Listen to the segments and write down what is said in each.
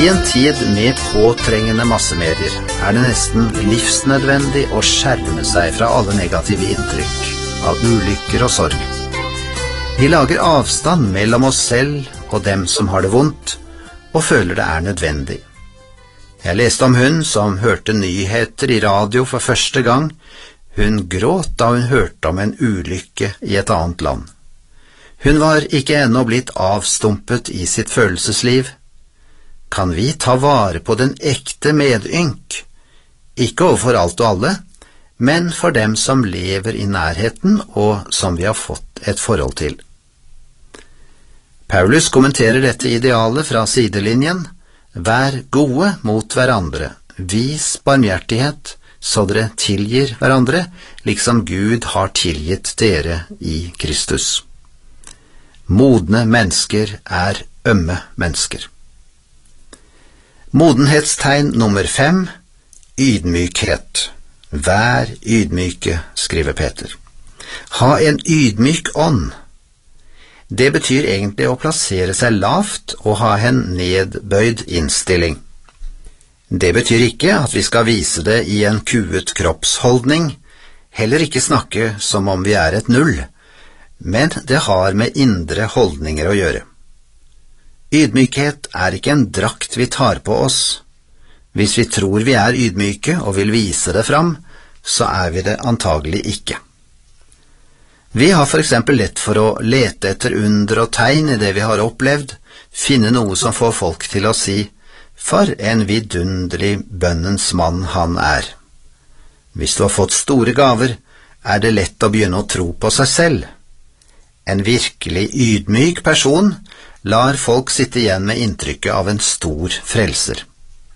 I en tid med påtrengende massemedier det nesten livsnødvendig å skjerme seg fra alle negative inntrykk av ulykker og sorg. Vi lager avstand mellom oss selv og dem som har det vondt, og føler det nødvendig. Jeg leste om hun som hørte nyheter i radio for første gang. Hun gråt da hun hørte om en ulykke i et annet land. Hun var ikke ennå blitt avstumpet i sitt følelsesliv. Kan vi ta vare på den ekte medynk, ikke overfor alt og alle, men for dem som lever i nærheten og som vi har fått et forhold til. Paulus kommenterer dette idealet fra sidelinjen: Vær gode mot hverandre, vis barmhjertighet, så dere tilgir hverandre, liksom Gud har tilgitt dere i Kristus. Modne mennesker ømme mennesker. Modenhetstegn nummer 5, ydmykhet. Vær ydmyke, skriver Peter. Ha en ydmyk ånd. Det betyr egentlig å plassere seg lavt og ha en nedbøyd innstilling. Det betyr ikke at vi skal vise det i en kuet kroppsholdning, heller ikke snakke som om vi et null, men det har med indre holdninger å gjøre. Ydmykhet ikke en drakt vi tar på oss. Hvis vi tror vi ydmyke og vil vise det fram, så vi det antagelig ikke. Vi har for eksempel lett for å lete etter under og tegn i det vi har opplevd, finne noe som får folk til å si: for en vidunderlig bønnens mann han Hvis du har fått store gaver, det lett å begynne å tro på seg selv. En virkelig ydmyk person lar folk sitte igjen med inntrykket av en stor frelser.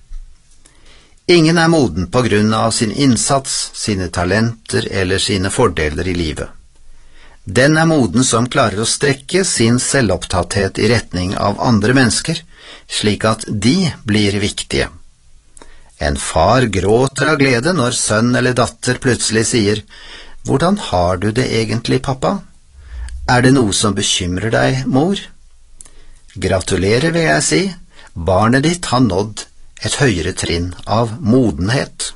Ingen moden på grunn av sin innsats, sine talenter eller sine fordeler i livet. Den moden som klarer å strekke sin selvopptatthet i retning av andre mennesker, slik at de blir viktige. En far gråter av glede når sønn eller datter plutselig sier: «Hvordan har du det egentlig, pappa? Det noe som bekymrer deg, mor?» Gratulerer, vil jeg si. Barnet ditt har nådd et høyere trinn av modenhet.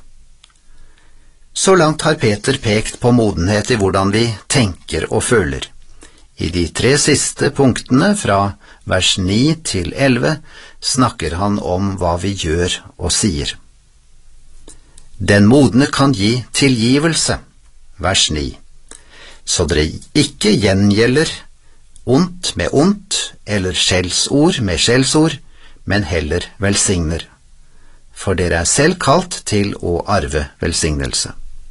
Så langt har Peter pekt på modenhet i hvordan vi tenker og føler. I de 3 siste punktene, fra vers 9 til 11, snakker han om hva vi gjør og sier. Den modne kan gi tilgivelse, vers 9. Så dere ikke gjengjelder ondt med ondt, eller skjellsord med skjellsord, men heller velsigner. For dere selv kalt til å arve velsignelse.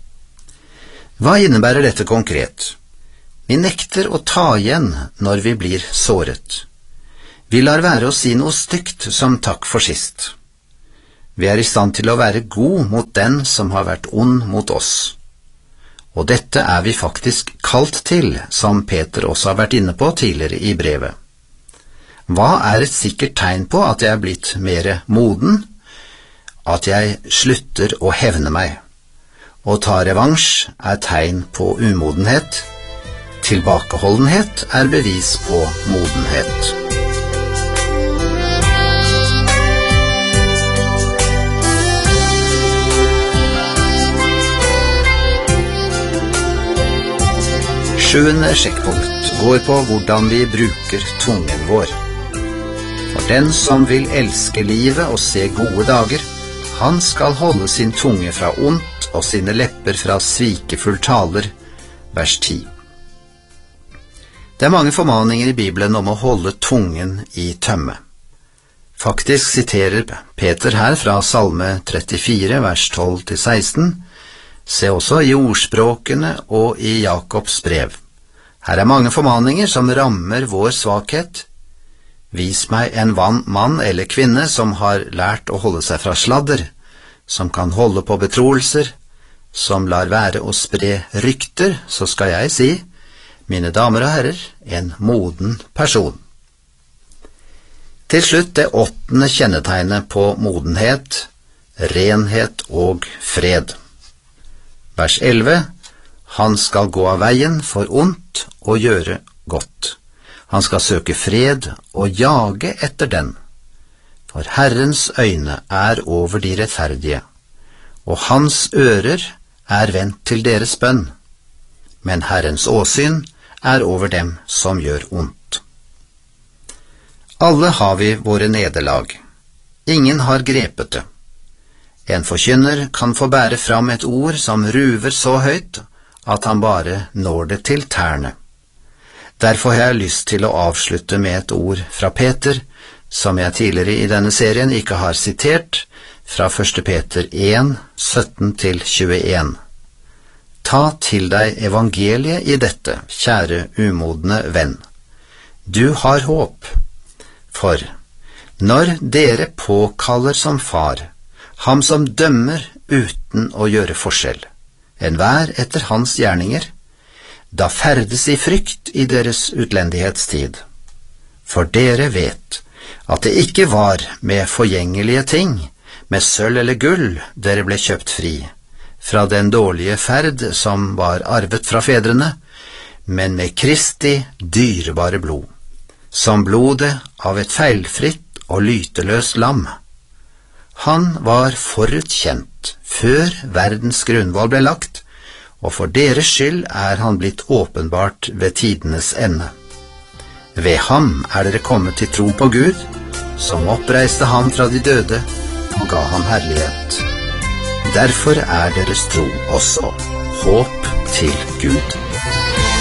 Hva innebærer dette konkret? Vi nekter å ta igjen når vi blir såret. Vi lar være å si noe stygt som takk for sist. Vi i stand til å være god mot den som har vært ond mot oss. Og dette vi faktisk kalt til, som Peter også har vært inne på tidligere i brevet. Hva et sikkert tegn på at jeg blitt mer moden? At jeg slutter å hevne meg. Å ta revansj tegn på umodenhet. Tilbakeholdenhet bevis på modenhet. Sjuende sjekkpunkt går på hvordan vi bruker tungen vår. For den som vil elske livet og se gode dager, han skal holde sin tunge fra ondt og sine lepper fra svikefull taler, vers 10. Det mange formaninger i Bibelen om å holde tungen i tømme. Faktisk siterer Peter her fra Salme 34, vers 12-16, Se også i ordspråkene og i Jakobs brev. Her mange formaninger som rammer vår svakhet. Vis meg en mann eller kvinne som har lært å holde seg fra sladder, som kan holde på betroelser, som lar være å spre rykter, så skal jeg si, mine damer og herrer, en moden person. Til slutt det 8. kjennetegnet på modenhet, renhet og fred. Vers 11, han skal gå av veien for ondt og gjøre godt. Han skal søke fred og jage etter den. For Herrens øyne over de rettferdige, og hans ører vendt til deres bønn, men Herrens åsyn over dem som gjør ondt. Alle har vi våre nederlag. Ingen har grepet det. En forkynner kan få bære fram et ord som ruver så høyt at han bare når det til tærne. Derfor har jeg lyst til å avslutte med et ord fra Peter, som jeg tidligere i denne serien ikke har sitert, fra 1. Peter 1, 17-21. Ta til deg evangeliet i dette, kjære umodne venn. Du har håp, for når dere påkaller som far, ham som dømmer uten å gjøre forskjell, enhver etter hans gjerninger, da ferdes i frykt i deres utlendighetstid. For dere vet at det ikke var med forgjengelige ting, med sølv eller gull, dere ble kjøpt fri, fra den dårlige ferd som var arvet fra fedrene, men med Kristi dyrebare blod, som blodet av et feilfritt og lyteløst lam. Han var forutkjent før verdens grunnvoll ble lagt, og for deres skyld han blitt åpenbart ved tidenes ende. Ved ham dere kommet til tro på Gud, som oppreiste ham fra de døde og ga ham herlighet. Derfor deres tro også håp til Gud.